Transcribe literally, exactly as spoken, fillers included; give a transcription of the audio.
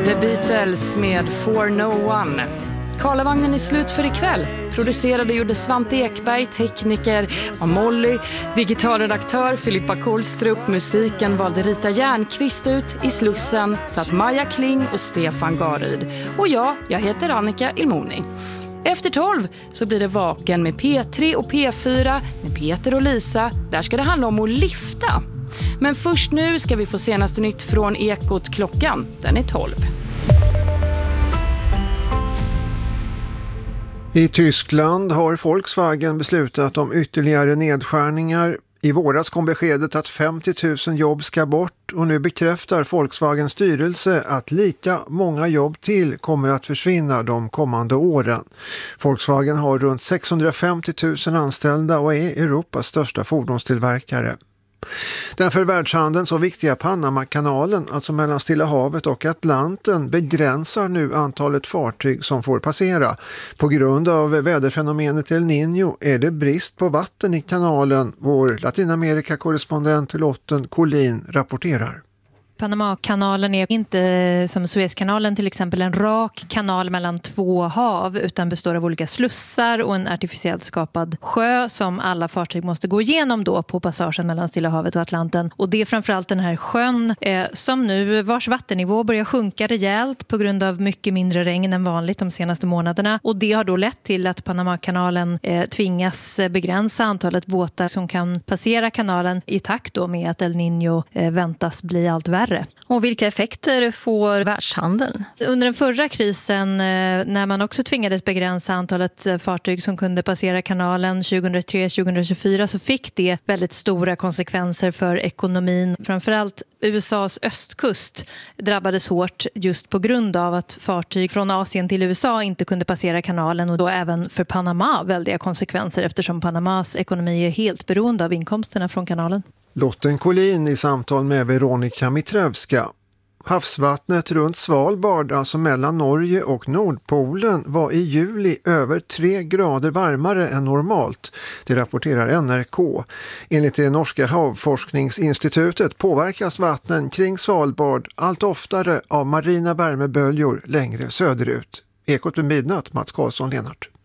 The Beatles med For No One. Karlavagnen är slut för ikväll. Producerade gjorde Svante Ekberg, tekniker och Molly, digitalredaktör Filippa Kolstrup, musiken valde Rita Järnqvist ut, i Slussen satt Maja Kling och Stefan Garyd. Och jag, jag heter Annika Ilmoni. Efter tolv så blir det Vaken med P tre och P fyra med Peter och Lisa. Där ska det handla om att lyfta. Men först nu ska vi få senaste nytt från Ekot. Klockan, den är tolv. I Tyskland har Volkswagen beslutat om ytterligare nedskärningar. I våras kom beskedet att femtio tusen jobb ska bort och nu bekräftar Volkswagens styrelse att lika många jobb till kommer att försvinna de kommande åren. Volkswagen har runt sexhundrafemtio tusen anställda och är Europas största fordonstillverkare. Den för världshandeln så viktiga Panamakanalen, alltså mellan Stilla havet och Atlanten, begränsar nu antalet fartyg som får passera. På grund av väderfenomenet El Niño är det brist på vatten i kanalen. Vår Latinamerika-korrespondent Lotten Collin rapporterar. Panamakanalen är inte som Suezkanalen till exempel en rak kanal mellan två hav utan består av olika slussar och en artificiellt skapad sjö som alla fartyg måste gå igenom då på passagen mellan Stilla havet och Atlanten. Och det är framförallt den här sjön eh, som nu vars vattennivå börjar sjunka rejält på grund av mycket mindre regn än vanligt de senaste månaderna. Och det har då lett till att Panamakanalen eh, tvingas begränsa antalet båtar som kan passera kanalen i takt då med att El Niño eh, väntas bli allt värre. Och vilka effekter får världshandeln? Under den förra krisen när man också tvingades begränsa antalet fartyg som kunde passera kanalen tjugohundratre till tjugohundratjugofyra så fick det väldigt stora konsekvenser för ekonomin. Framförallt U S A:s östkust drabbades hårt just på grund av att fartyg från Asien till U S A inte kunde passera kanalen och då även för Panama väldiga konsekvenser eftersom Panamas ekonomi är helt beroende av inkomsterna från kanalen. Lotten Collin i samtal med Veronika Mitrevska. Havsvattnet runt Svalbard, alltså mellan Norge och Nordpolen, var i juli över tre grader varmare än normalt. Det rapporterar N R K. Enligt det norska havforskningsinstitutet påverkas vattnen kring Svalbard allt oftare av marina värmeböljor längre söderut. Ekot med midnatt, Mats Karlsson, Lennart.